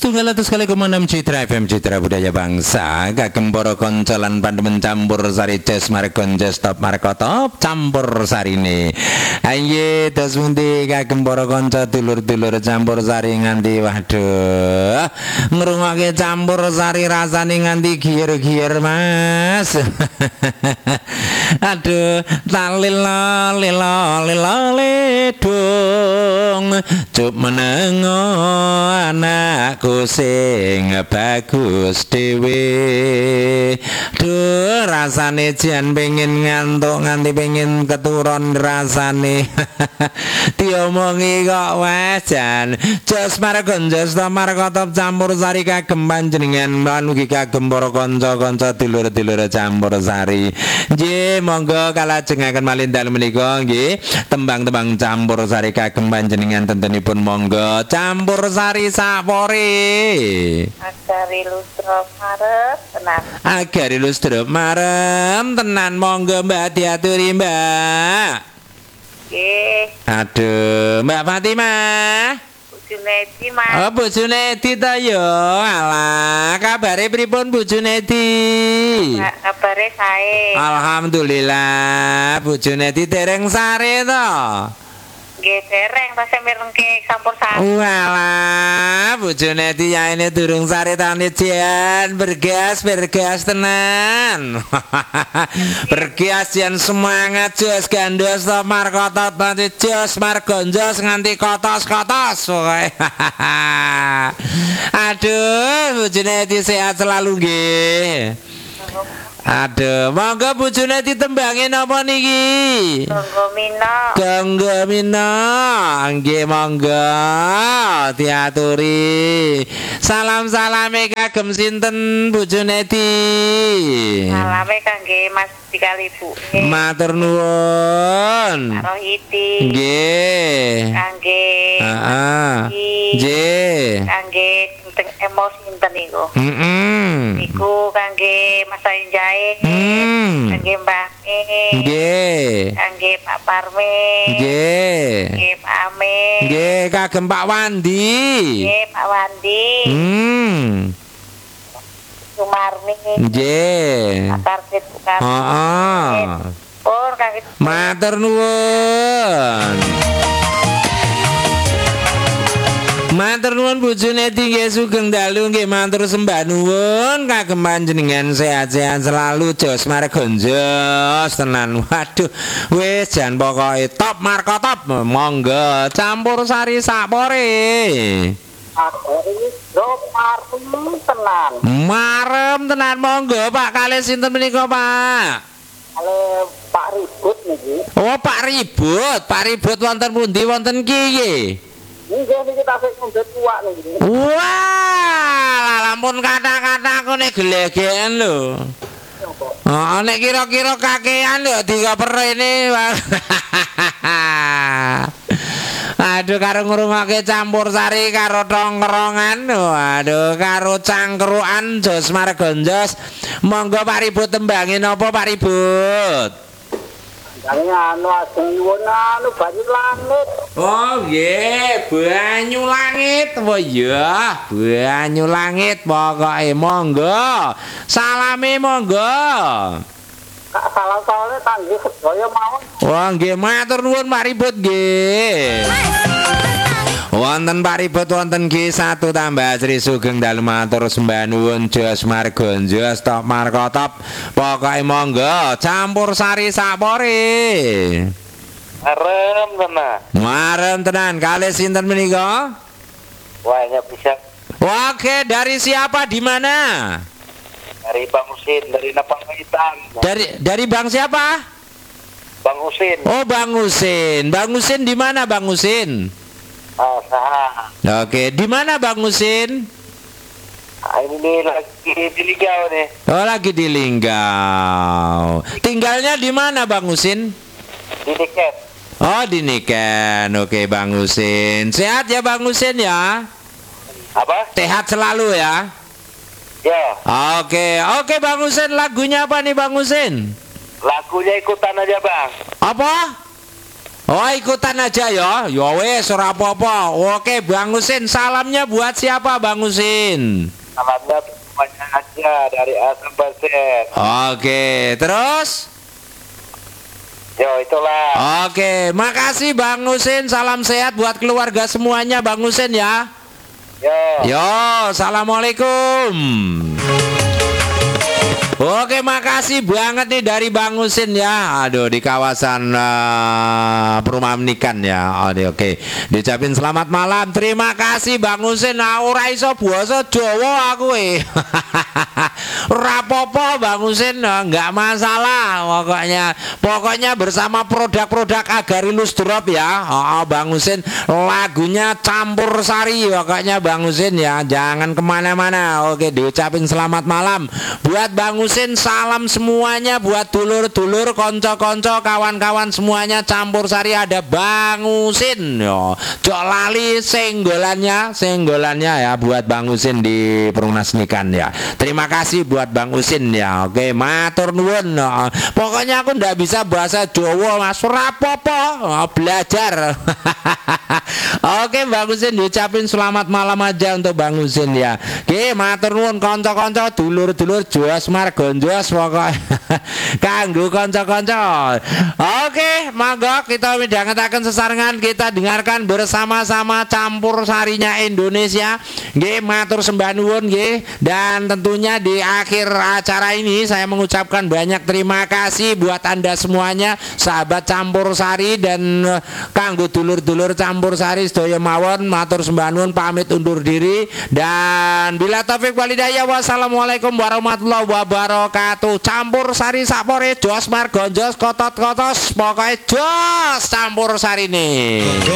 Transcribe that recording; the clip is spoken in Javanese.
101,6 Citra FM Citra Budaya Bangsa kagem para kanca lan pandemen campur sari Jas Margonjas Top Markotop campur sarine. Ayo dos pundi kagem para kanca dulur-dulur campur sari nganti waduh ngrungokke campur sari rasane nganti giyer-giyer Mas. Aduh talila lila lila ledung cup menengo anakku sing bagus dhewe. Duh rasane jan pengen ngantuk nganti pengen keturun rasane. Diomongi kok wes jan Jas Margonjas Top Markotop campur sari kagem panjenengan lan ugi kagem para kanca-kanca dulur-dulur campur sari. Nggih monggo kalajengaken malih dalem menika nggih tembang-tembang campur sari kagem panjenengan tentenipun monggo campur sari sapore. Agari lustra marem tenan. Agari lustra marem tenan monggo Mbak diaturi Mbak. Nggih. Aduh Mbak Fatimah. Bojone Edi Mas. Oh bojone Edi ta yo. Alah kabare pripun bojone Edi? Kabare sae. Alhamdulillah bojone Edi dereng sare to. Nggih dereng tasih mirengke campur sari. Walah, bojone Edi yaene durung sare tane jan bergas tenan. Bergas jan semangat Jas gandos Top Markotop nanti Jas Margonjas nganti kotos-kotos. Aduh, bojone Edi sehat selalu nggih. Aduh, monggo bojone ditembangi napa niki? Gangga Mina. Nggih monggo diaturi. Salam-salame kagem sinten bojone di? Salame kangge Mas dikali ibu. Matur nuwun. Karo Iti. Nggih. Kangge. Heeh. Nggih. Kangge emosi sinten niku? Iku kangge Mas Ainjae. Kangge Mbak E. Nggih. Kangge Pak Parme. Nggih. Nggih Pak Ame. Nggih kagem Pak Wandi. Nggih Pak Wandi. Sumarni. Nggih. Target bukan. Heeh. Pur kangge. Matur nuwun. Matur nuwun bojone Edi nggih sugeng dalu nggih matur sembah nuwun kagem panjenengan sehat-sehat selalu Jas Margonjas tenan. Waduh wis jan pokoke Top Markotop monggo campur sari sapore. Marem tenan monggo Pak kalih sinten menika Pak? Kalih Pak Ribut niki. Oh Pak Ribut, Pak Ribut wonten pundi wonten kiye? Nggih niki tasih mundhut tuwak niki. Wah, lampun kata-kata aku nek gelegeken lho. Oh, nek kira-kira kakean lho dikoper ini. Aduh karo ngrungokke campur sari karo tongkrongan. Aduh karo cangkruan Jas Margonjas. Monggo Pak Ribut tembangin apa Pak Ribut? Anu ajeng nyuwun anu banyu langit. Oh nggih, banyu langit. Oh iya, banyu langit pokoke monggo. Salame monggo. Kak salam-salame kangge sedaya mawon. Wah nggih matur nuwun Pak Ribut nggih. Wonten Pak Ribut wonten nggih satu tambah Sri sugeng dalu matur sembah nuwun Jas Margonjas Top Markotop. Pokoke monggo campur sari sapore. Marem tenan. Marem tenan kalih sinten menika? Wah, bisa. Oke, dari siapa di mana? Dari Bang Husin, dari Napangaitan. Dari Bang siapa? Bang Husin. Oh, Bang Husin. Bang Husin di mana Bang Husin? Sah. Oke, di mana Bang Husin? Ini lagi di Linggau nih. Oh, lagi di Linggau. Tinggalnya di mana Bang Husin? Di Niken. Oh, di Niken. Oke, Bang Husin. Sehat ya Bang Husin ya? Apa? Sehat selalu ya? Ya. Oke Bang Husin, lagunya apa nih Bang Husin? Lagunya ikutan aja Bang. Apa? Oh, ikutan aja ya. Ya wis ora apa-apa. Oke, Bang Husin, salamnya buat siapa Bang Husin? Salamnya semuanya aja dari Asam Baset. Oke, terus? Yo, itulah. Oke, makasih Bang Husin. Salam sehat buat keluarga semuanya Bang Husin ya. Yo, assalamualaikum. Oke, makasih banget nih dari Bang Husin ya. Aduh, di kawasan perumahan Nikan ya. Oke. Diucapin selamat malam. Terima kasih Bang Husin. Nah, ora iso basa Jawa aku Rapopo Bang Husin, enggak masalah. Pokoknya bersama produk-produk Agarilus Drop ya. Bang Husin, lagunya campur sari pokoknya Bang Husin ya. Jangan kemana-mana. Oke, diucapin selamat malam buat Bang Husin. Salam semuanya buat dulur-dulur, konco-konco, kawan-kawan semuanya campur sari ada Bang Husin. Yo, jok lali senggolannya ya buat Bang Husin di Perumnas Nikan ya. Terima kasih buat Bang Husin ya. Oke, matur nuwun. Pokoknya aku ndak bisa bahasa Jawa Mas, rapopo, belajar. Oke, Bang Husin diucapin selamat malam aja untuk Bang Husin ya. Oke, matur nuwun konco-konco, dulur-dulur Jos Margonjos pokoknya kanggo konco-konco. Oke, monggo kita midhangetaken sesarengan, kita dengarkan bersama-sama campur sarinya Indonesia. Nggih, matur sembah nuwun nggih. Dan tentunya di akhir acara ini saya mengucapkan banyak terima kasih buat Anda semuanya, sahabat campur sari dan kanggo dulur-dulur campur sari sedaya mawon. Matur sembah nuwun, pamit undur diri dan bila taufik walhidayah. Wassalamualaikum warahmatullahi wabarakatuh. Campur sari sakpore Jos Margonjos kotot-kotos pokoknya jos campur sari nih.